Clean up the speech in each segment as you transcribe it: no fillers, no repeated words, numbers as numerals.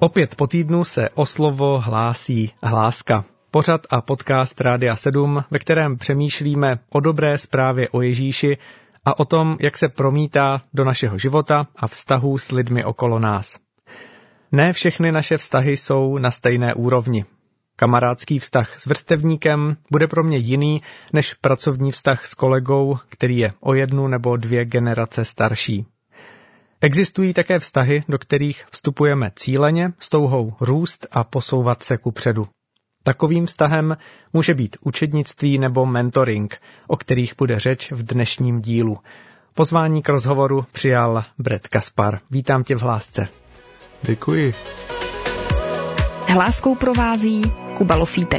Opět po týdnu se o slovo hlásí Hláska. Pořad a podcast Rádia 7, ve kterém přemýšlíme o dobré zprávě o Ježíši a o tom, jak se promítá do našeho života a vztahů s lidmi okolo nás. Ne všechny naše vztahy jsou na stejné úrovni. Kamarádský vztah s vrstevníkem bude pro mě jiný než pracovní vztah s kolegou, který je o 1 nebo 2 generace starší. Existují také vztahy, do kterých vstupujeme cíleně s touhou růst a posouvat se kupředu. Takovým vztahem může být učednictví nebo mentoring, o kterých bude řeč v dnešním dílu. Pozvání k rozhovoru přijal Brett Kaspar. Vítám tě v Hlásce. Děkuji. Hláskou provází Kuba Lofítek.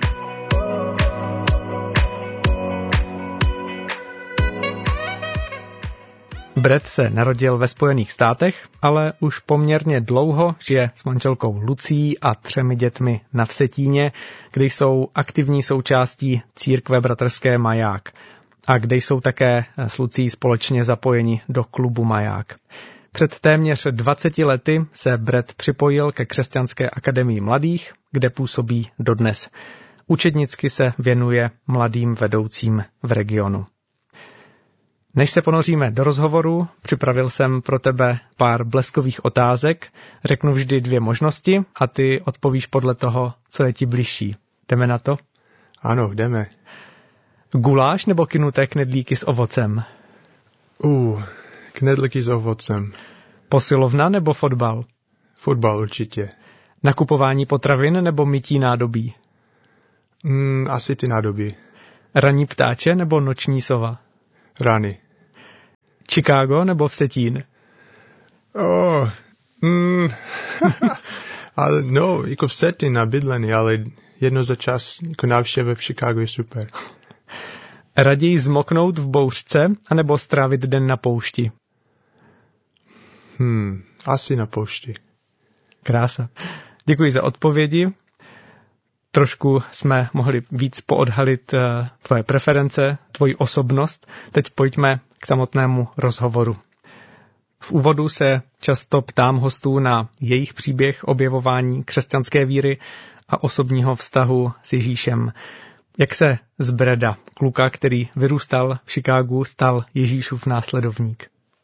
Brett se narodil ve Spojených státech, ale už poměrně dlouho žije s manželkou Lucí a 3 dětmi na Vsetíně, kde jsou aktivní součástí církve bratrské Maják a kde jsou také s Lucí společně zapojeni do klubu Maják. Před téměř 20 lety se Brett připojil ke Křesťanské akademii mladých, kde působí dodnes. Učednicky se věnuje mladým vedoucím v regionu. Než se ponoříme do rozhovoru, připravil jsem pro tebe pár bleskových otázek, řeknu vždy 2 možnosti a ty odpovíš podle toho, co je ti bližší. Jdeme na to? Ano, jdeme. Guláš nebo kynuté knedlíky s ovocem? Knedlíky s ovocem. Posilovna nebo fotbal? Fotbal určitě. Nakupování potravin nebo mytí nádobí? Asi ty nádobí. Ranní ptáče nebo noční sova? Rány. Chicago nebo Vsetín? Ale no, jako Vsetín na bydlení, ale jedno za čas jako návštěva v Chicago je super. Raději zmoknout v bouřce, anebo strávit den na poušti? Asi na poušti. Krása. Děkuji za odpovědi. Trošku jsme mohli víc poodhalit tvoje preference, tvoji osobnost. Teď pojďme k samotnému rozhovoru. V úvodu se často ptám hostů na jejich příběh objevování křesťanské víry a osobního vztahu s Ježíšem. Jak se z Breda, kluka, který vyrůstal v Chicagu, stal Ježíšův následovník?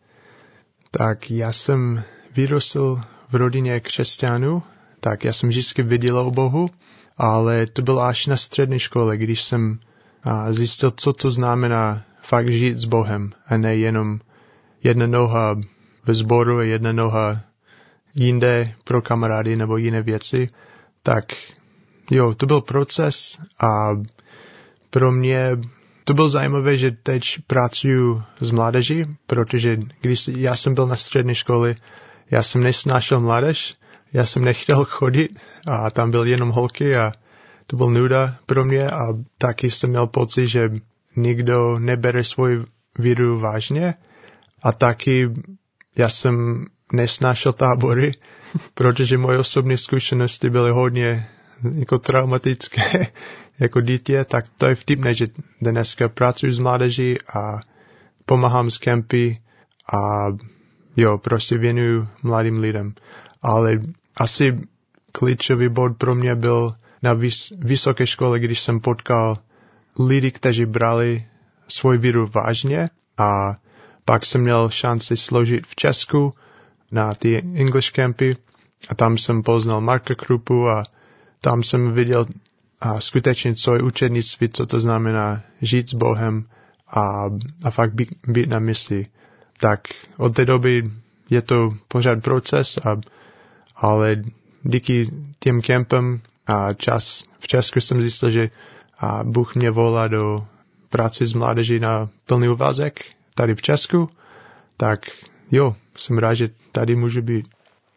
Tak já jsem vyrostl v rodině křesťanů, tak já jsem vždycky viděl o Bohu, ale to bylo až na střední škole, když jsem zjistil, co to znamená fakt žít s Bohem a ne jenom jedna noha ve sboru a jedna noha jinde pro kamarády nebo jiné věci. Tak jo, to byl proces a pro mě to bylo zajímavé, že teď pracuji s mládeží, protože když já jsem byl na střední škole, já jsem nesnášel mládež, já jsem nechtěl chodit a tam byl jenom holky a to byl nuda pro mě a taky jsem měl pocit, že nikdo nebere svoji víru vážně a taky já jsem nesnášel tábory, protože moje osobní zkušenosti byly hodně jako traumatické jako dítě, tak to je vtipné, že dneska pracuji s mládeží a pomáhám s kempy a jo, prostě věnuju mladým lidem. Ale asi klíčový bod pro mě byl na vysoké škole, když jsem potkal lidi, kteří brali svou víru vážně a pak jsem měl šanci složit v Česku na ty English campy a tam jsem poznal Marka Krupu a tam jsem viděl skutečně, co je učednictví, co to znamená žít s Bohem a fakt být na misi. Tak od té doby je to pořád proces, ale díky těm kempem a čas v Česku jsem zjistil, že Bůh mě volá do práce s mládeží na plný úvazek tady v Česku, tak jo, jsem rád, že tady můžu být.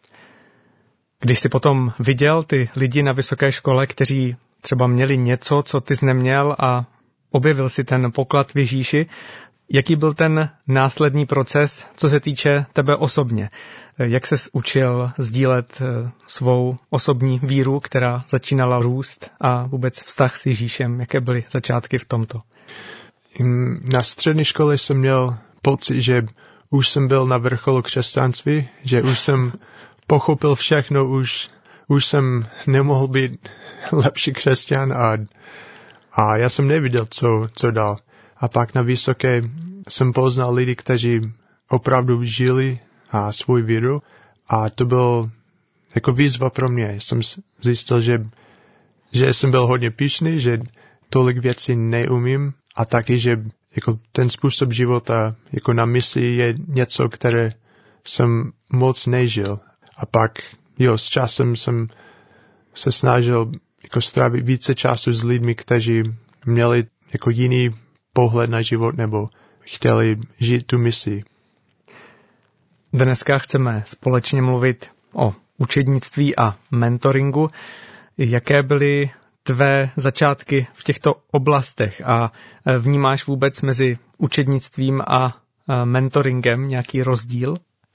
Když jsi potom viděl ty lidi na vysoké škole, kteří třeba měli něco, co ty jsi neměl a objevil si ten poklad v Ježíši, jaký byl ten následný proces, co se týče tebe osobně? Jak ses učil sdílet svou osobní víru, která začínala růst a vůbec vztah s Ježíšem? Jaké byly začátky v tomto? Na střední škole jsem měl pocit, že už jsem byl na vrcholu křesťanství, že už jsem pochopil všechno, už jsem nemohl být lepší křesťan a já jsem neviděl, co dál. A pak na vysoké jsem poznal lidi, kteří opravdu žili svůj víru a to byl jako výzva pro mě. Jsem zjistil, že jsem byl hodně pyšný, že tolik věcí neumím a taky, že jako ten způsob života jako na misi je něco, které jsem moc nežil. A pak s časem jsem se snažil jako strávit více času s lidmi, kteří měli jako jiný pohled na život nebo chtěli žít tu misi. Dneska chceme společně mluvit o učednictví a mentoringu. Jaké byly tvé začátky v těchto oblastech a vnímáš vůbec mezi učednictvím a mentoringem nějaký rozdíl?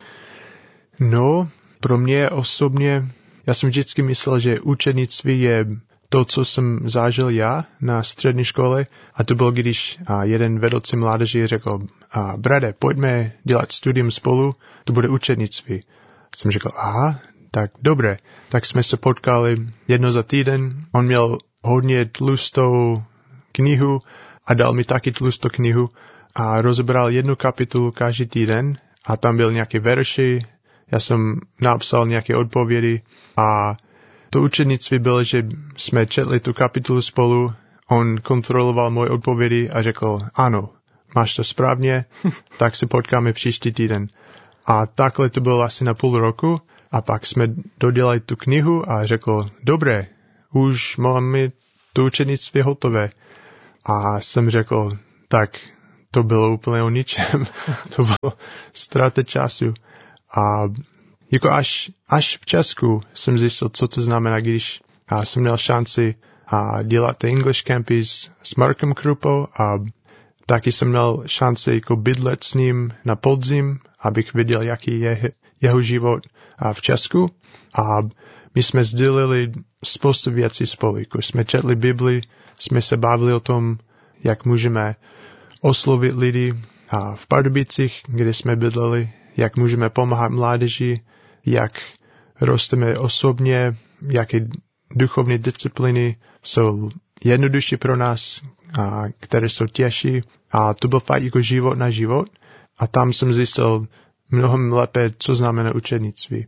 No, pro mě osobně, já jsem vždycky myslel, že učednictví je to, co jsem zažil já na střední škole, a to bylo, když jeden vedoucí mládeže řekl, brade, pojďme dělat studium spolu, to bude učednictví. Jsem řekl, aha, tak dobré. Tak jsme se potkali jedno za týden, on měl hodně tlustou knihu a dal mi taky tlustou knihu a rozebral jednu kapitolu každý týden a tam byl nějaké verši, já jsem napsal nějaké odpovědi a to učednictví bylo, že jsme četli tu kapitolu spolu, on kontroloval moje odpovědi a řekl, ano, máš to správně, tak se potkáme příští týden. A takhle to bylo asi na půl roku a pak jsme dodělali tu knihu a řekl, dobré, už máme to učednictví hotové. A jsem řekl, tak to bylo úplně o ničem, to bylo ztráta času. A jako až v Česku jsem zjistil, co to znamená, když jsem měl šanci dělat ty English campy s Markem Krupou a taky jsem měl šanci jako bydlet s ním na podzim, abych viděl, jaký je jeho život v Česku. A my jsme sdělili spoustu věcí spolu. Jako jsme četli Bibli, jsme se bavili o tom, jak můžeme oslovit lidi v Pardubicích, kde jsme bydleli, jak můžeme pomáhat mládeži, jak rosteme osobně, jaké duchovní disciplíny jsou jednodušší pro nás, které jsou těžší. A to byl fakt jako život na život. A tam jsem zjistil mnohem lépe, co znamená učednictví.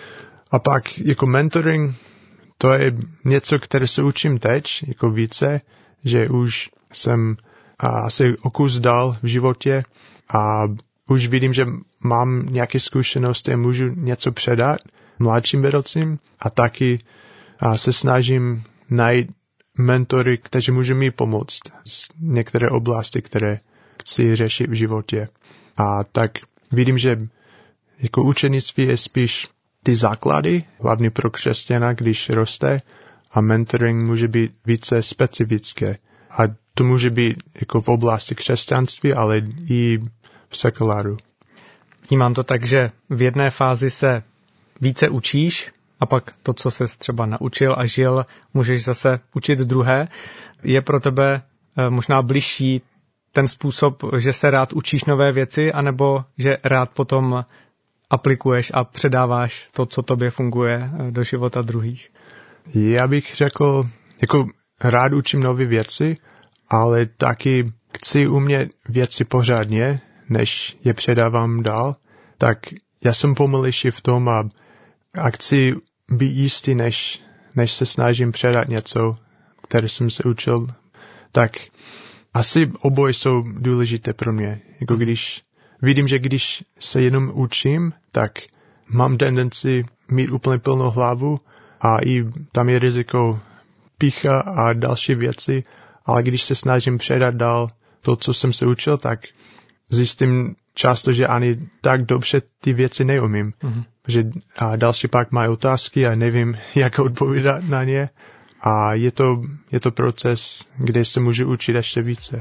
A pak jako mentoring, to je něco, které se učím teď, jako více, že už jsem asi o kus dál v životě a už vidím, že mám nějaké zkušenosti a můžu něco předat mladším vedoucím a taky se snažím najít mentory, kteří můžou mi pomoct z některé oblasti, které chci řešit v životě. A tak vidím, že jako učenictví je spíš ty základy, hlavně pro křesťana, když roste, a mentoring může být více specifické. A to může být jako v oblasti křesťanství, ale i v sekuláru. Vnímám to tak, že v jedné fázi se více učíš a pak to, co ses třeba naučil a žil, můžeš zase učit druhé. Je pro tebe možná bližší ten způsob, že se rád učíš nové věci, anebo že rád potom aplikuješ a předáváš to, co tobě funguje, do života druhých? Já bych řekl, jako rád učím nové věci, ale taky chci umět věci pořádně, než je předávám dál. Tak já jsem pomalejší v tom a chci být jistý, než se snažím předat něco, které jsem se učil. Tak asi oboje jsou důležité pro mě. Jako když vidím, že když se jenom učím, tak mám tendenci mít úplně plnou hlavu a i tam je riziko pícha a další věci, ale když se snažím předat dál to, co jsem se učil, tak zjistím často, že ani tak dobře ty věci neumím. Že další pak mají otázky a nevím, jak odpovídat na ně. A je to proces, kde se můžu učit ještě více.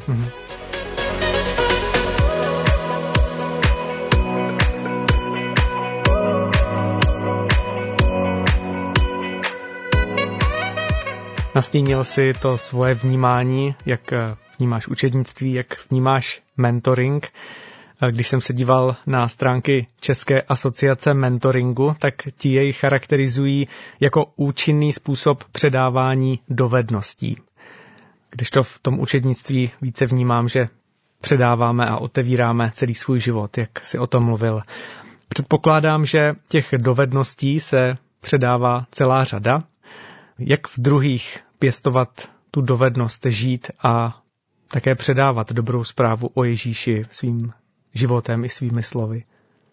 Nastínil si to svoje vnímání, jak vnímáš učednictví, jak vnímáš mentoring. Když jsem se díval na stránky České asociace mentoringu, tak ti jej charakterizují jako účinný způsob předávání dovedností. Když to v tom učednictví více vnímám, že předáváme a otevíráme celý svůj život, jak si o tom mluvil. Předpokládám, že těch dovedností se předává celá řada. Jak v druhých pěstovat tu dovednost žít a také předávat dobrou zprávu o Ježíši svým životem i svými slovy?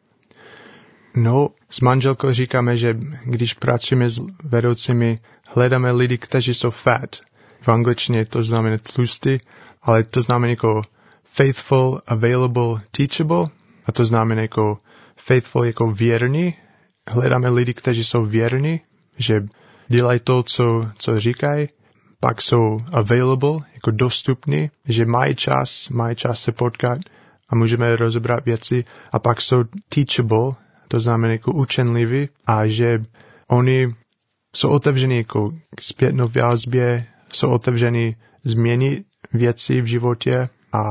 No, s manželkou říkáme, že když pracujeme s vedoucími, hledáme lidi, kteří jsou fat. V angličtině to znamená tlustý, ale to znamená jako faithful, available, teachable, a to znamená jako faithful jako věrný. Hledáme lidi, kteří jsou věrní, že dělají to, co říkají, pak jsou available, jako dostupní, že mají čas se potkat a můžeme rozebrat věci, a pak jsou teachable, to znamená jako učenliví, a že oni jsou otevření jako k zpětnou vazbě, jsou otevření změnit věci v životě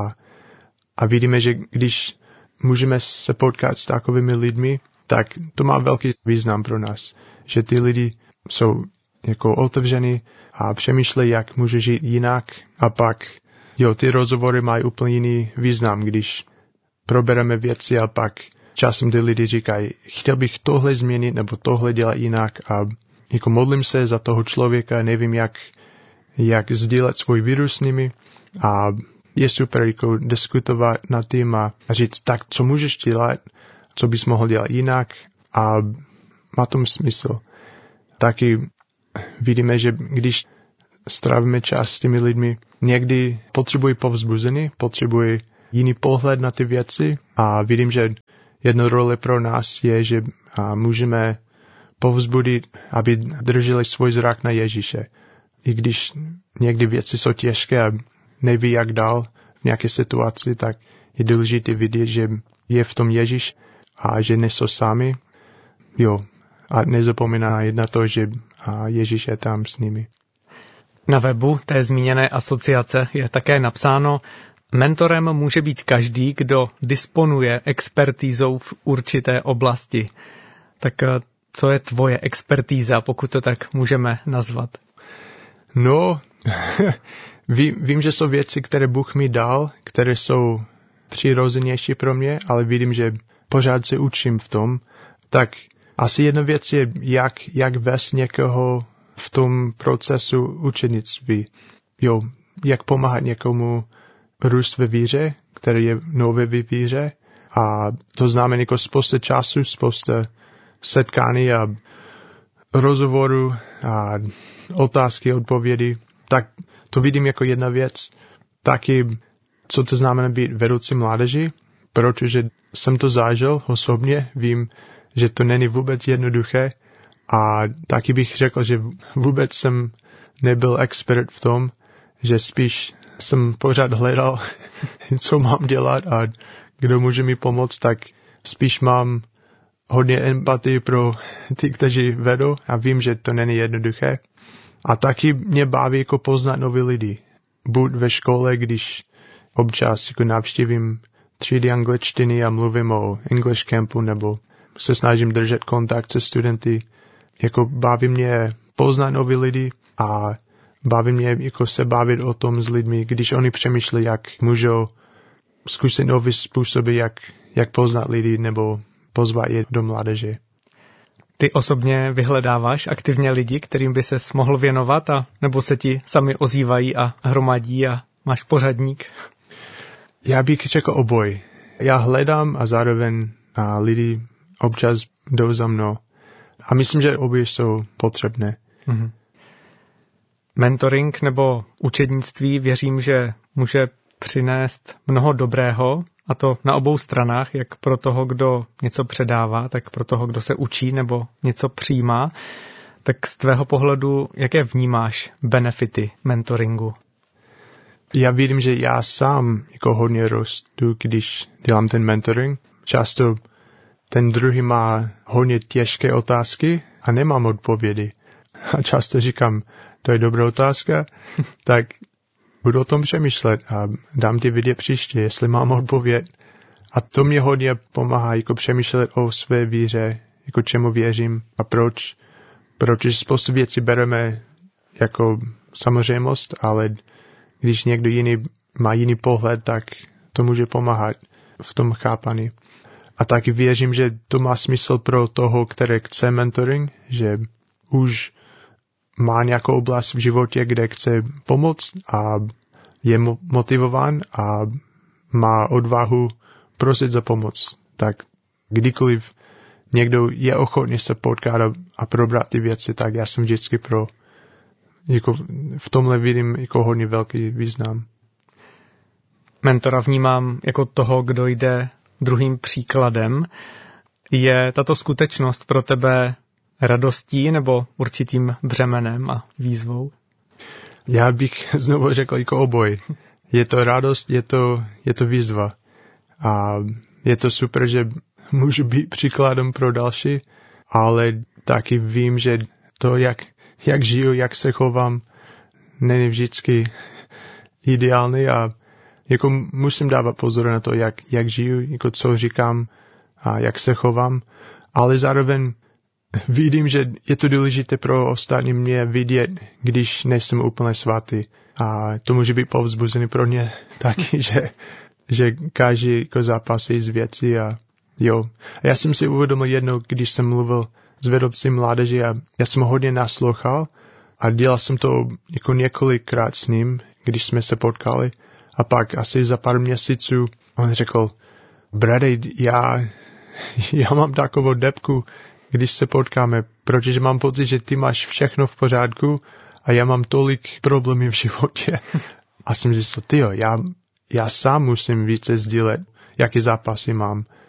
a vidíme, že když můžeme se potkat s takovými lidmi, tak to má velký význam pro nás, že ty lidi jsou jako otevření a přemýšlejí, jak může žít jinak, a pak ty rozhovory mají úplně jiný význam, když probereme věci a pak časem ty lidi říkají, chtěl bych tohle změnit nebo tohle dělat jinak, a jako modlím se za toho člověka, nevím, jak sdílet svůj víru s nimi, a je super jako diskutovat nad tím a říct, tak co můžeš dělat, co bys mohl dělat jinak, a má to smysl. Taky vidíme, že když strávíme čas s těmi lidmi, někdy potřebují povzbuzení, potřebují jiný pohled na ty věci, a vidím, že jedna role pro nás je, že můžeme povzbudit, aby drželi svůj zrak na Ježíše. I když někdy věci jsou těžké a neví, jak dál v nějaké situaci, tak je důležité vidět, že je v tom Ježíš a že nejsou sami. A nezapomíná na to, že Ježíš je tam s nimi. Na webu té zmíněné asociace je také napsáno, mentorem může být každý, kdo disponuje expertízou v určité oblasti. Tak co je tvoje expertíza, pokud to tak můžeme nazvat? No, vím, že jsou věci, které Bůh mi dal, které jsou přirozenější pro mě, ale vidím, že pořád se učím v tom. Tak asi jedna věc je, jak vést někoho v tom procesu učenictví. Jak pomáhat někomu růst ve víře, který je nové ve víře. A to znamená jako spousta času, spousta setkání a rozhovorů a otázky, odpovědi. Tak to vidím jako jedna věc. Taky, co to znamená být vedoucí mládeži, protože jsem to zažil osobně, vím, že to není vůbec jednoduché, a taky bych řekl, že vůbec jsem nebyl expert v tom, že spíš jsem pořád hledal, co mám dělat a kdo může mi pomoct, tak spíš mám hodně empatii pro ty, kteří vedou, a vím, že to není jednoduché. A taky mě baví jako poznat nové lidi. Buď ve škole, když občas jako navštívím třídy angličtiny a mluvím o English campu, nebo se snažím držet kontakt se studenty. Jako baví mě poznat nové lidi a baví mě jako se bavit o tom s lidmi, když oni přemýšlejí, jak můžou zkusit nové způsoby, jak poznat lidi nebo pozvat je do mládeže. Ty osobně vyhledáváš aktivně lidi, kterým by ses mohl věnovat, a nebo se ti sami ozývají a hromadí a máš pořadník? Já bych řekl oboj. Já hledám a zároveň lidi občas jdou za mnou. A myslím, že obě jsou potřebné. Mm-hmm. Mentoring nebo učednictví věřím, že může přinést mnoho dobrého, a to na obou stranách, jak pro toho, kdo něco předává, tak pro toho, kdo se učí nebo něco přijímá. Tak z tvého pohledu, jaké vnímáš benefity mentoringu? Já vidím, že já sám jako hodně rostu, když dělám ten mentoring. Často ten druhý má hodně těžké otázky a nemám odpovědi. A často říkám, to je dobrá otázka, tak budu o tom přemýšlet a dám ti vidět příště, jestli mám odpověď. A to mě hodně pomáhá jako přemýšlet o své víře, jako čemu věřím a proč. Protože spoustu věcí bereme jako samozřejmost, ale když někdo jiný má jiný pohled, tak to může pomáhat v tom chápání. A taky věřím, že to má smysl pro toho, který chce mentoring, že už má nějakou oblast v životě, kde chce pomoct a je motivován a má odvahu prosit za pomoc. Tak kdykoliv někdo je ochotný se potkat a probrat ty věci, tak já jsem vždycky pro. Jako v tomhle vidím jako hodně velký význam. Mentora vnímám jako toho, kdo jde druhým příkladem. Je tato skutečnost pro tebe radostí nebo určitým břemenem a výzvou? Já bych znovu řekl jako oboj. Je to radost, je to výzva. A je to super, že můžu být příkladem pro další, ale taky vím, že to, jak žiju, jak se chovám, není vždycky ideální a jako musím dávat pozor na to, jak žiju, jako co říkám a jak se chovám, ale zároveň vidím, že je to důležité pro ostatní mě vidět, když nejsem úplně svatý. A to může být povzbuzený pro mě taky, že každý jako zápasí z věcí a jo. A já jsem si uvědomil jednou, když jsem mluvil s vedoucím mládeže a já jsem hodně naslouchal a dělal jsem to jako několikrát s ním, když jsme se potkali. A pak asi za pár měsíců on řekl, Brady, já mám takovou depku, když se potkáme, protože mám pocit, že ty máš všechno v pořádku a já mám tolik problémů v životě. A jsem zjistil, já sám musím více sdílet, jaký zápasy mám.